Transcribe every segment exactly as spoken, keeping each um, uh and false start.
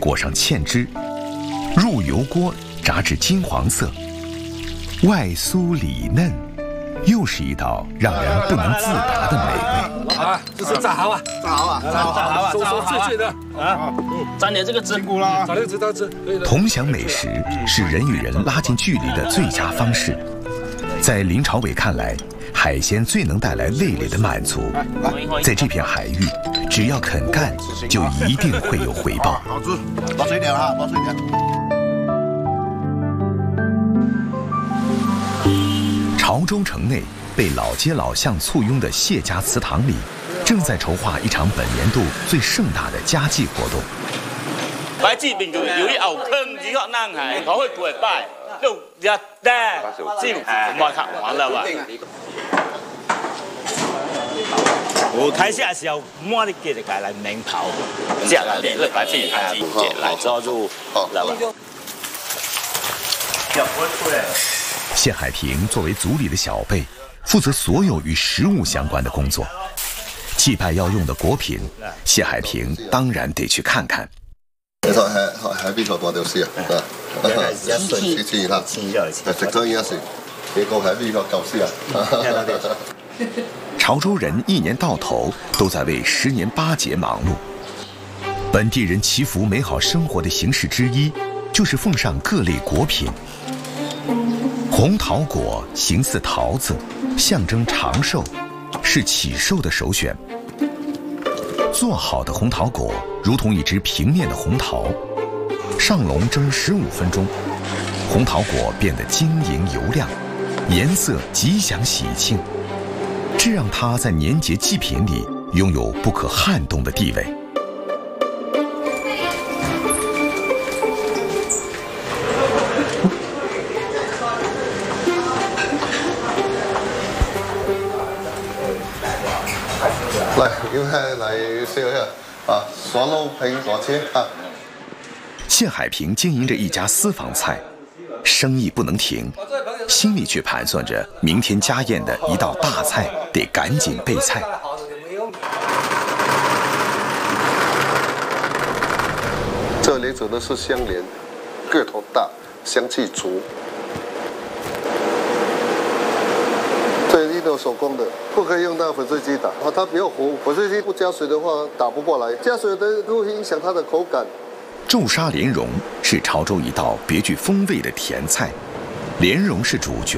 裹上芡汁，入油锅炸至金黄色，外酥里嫩，又是一道让人不能自拔的美味。 啊，这是炸蚝啊， 炸蚝啊， 炸蚝啊，手手脆脆的啊， 沾点这个汁， 辛苦啦， 找那个汁当汁。 同享美食是人与人拉近距离的最佳方式。在林朝伟看来，海鲜最能带来味蕾的满足。在这片海域，只要肯干，就一定会有回报。 好吃，多水点哈，多水点。 潮州城内被老街老巷簇拥的谢家祠堂里，正在筹划一场本年度最盛大的家祭活动。 擺支邊仲有啲牛坑子殼硬係，攞去跪拜，六日咧，先外客玩啦嘛。我開始嘅時候，摸啲嘅就係嚟名頭，之後嚟嚟擺飛魚節嚟咗就嚟吧。 谢海平作为族里的小辈，负责所有与食物相关的工作。祭拜要用的果品，谢海平当然得去看看。 你睇喺喺邊個過條絲啊？一歲一千二啦，食咗一時，你個喺邊個舊絲啊？ 潮州人一年到頭都在為十年八節忙碌。本地人祈福美好生活的形式之一，就是奉上各類果品。紅桃果形似桃子，象徵長壽，是祈壽的首選。做好的紅桃果如同一隻平面的紅桃，上籠蒸十五分鐘，紅桃果變得晶瑩油亮，顏色吉祥喜慶，這讓它在年節祭品裡擁有不可撼動的地位。 嚟，要係嚟試一下啊，爽撈蘋果切啊！ 謝海平經營着一家私房菜，生意不能停，心裡卻盤算着明天家宴的一道大菜得趕緊備菜。 這裡指的是香蓮，個頭大，香氣足。這一定手工的，不可以用到粉碎機打，它比較糊，粉碎機不加水的話打不過來，加水的都會影響它的口感。 豆沙蓮蓉是潮州一道別具風味的甜菜，蓮蓉是主角。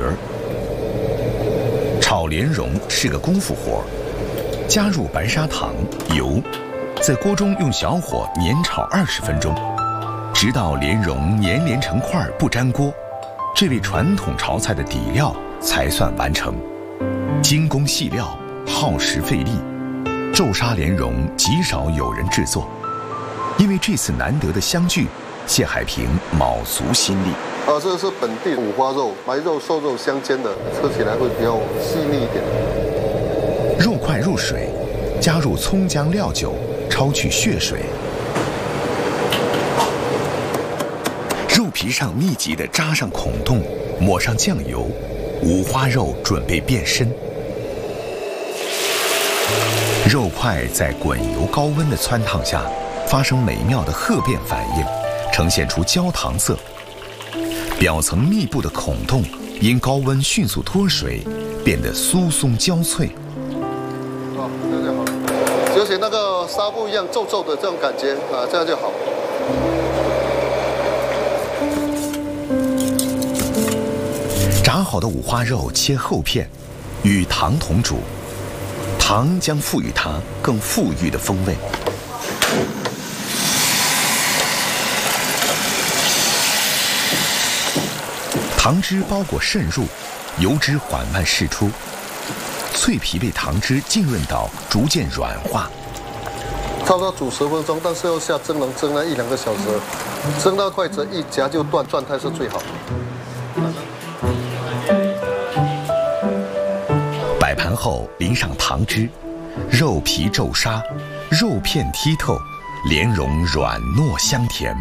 炒蓮蓉是個功夫活，加入白砂糖、油，在鍋中用小火煸炒二十分鐘，直到蓮蓉黏連成塊不粘鍋，這味傳統潮菜的底料才算完成。精工細料，耗時費力，豆沙蓮蓉極少有人製作。因為這次難得的相聚，謝海平卯足心力。 啊，這是本地五花肉，白肉、瘦肉相間的，吃起來會比較細膩一點。 肉塊入水，加入蔥薑料酒，焯去血水。肉皮上密集地扎上孔洞，抹上醬油，五花肉準備變身。肉塊在滾油高溫的汆燙下，發生美妙的褐變反應，呈現出焦糖色。表層密布的孔洞因高溫迅速脫水，變得酥鬆焦脆。 哦，這樣就好了，就像那個紗布一樣皺皺的這種感覺啊，這樣就好。炸好的五花肉切厚片，與糖同煮，糖將賦予它更馥郁的風味。糖汁包裹滲入，油脂緩慢釋出，脆皮被糖汁浸潤到逐漸軟化。差不多煮十分鐘，但是要下蒸籠蒸了一兩個小時，蒸到筷子一夾就斷，狀態是最好。擺盤後淋上糖汁，肉皮皺沙，肉片剔透，蓮蓉軟糯香甜。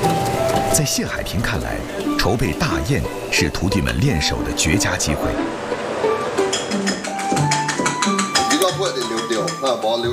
在謝海平看來，籌備大宴是徒弟們練手的絕佳機會。